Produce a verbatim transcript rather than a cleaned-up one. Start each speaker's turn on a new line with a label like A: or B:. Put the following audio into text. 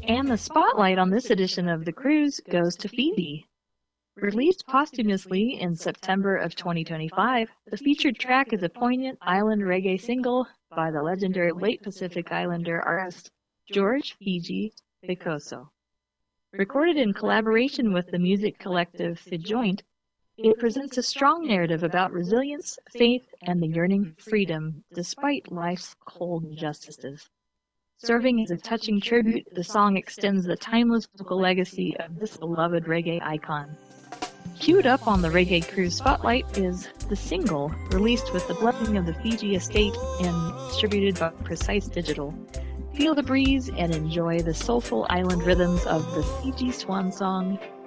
A: And the spotlight on this edition of The Cruise goes to Fiji. Released posthumously in September of twenty twenty-five, the featured track is a poignant island reggae single by the legendary late Pacific Islander artist George Fiji Bekoso. Recorded in collaboration with the music collective Fijoint, it presents a strong narrative about resilience, faith, and the yearning for freedom despite life's cold injustices. Serving as a touching tribute, the song extends the timeless vocal legacy of this beloved reggae icon. Queued up on the Reggae Cruise Spotlight is the single, released with the blessing of the Fiji estate and distributed by Precise Digital. Feel the breeze and enjoy the soulful island rhythms of the Fiji swan song,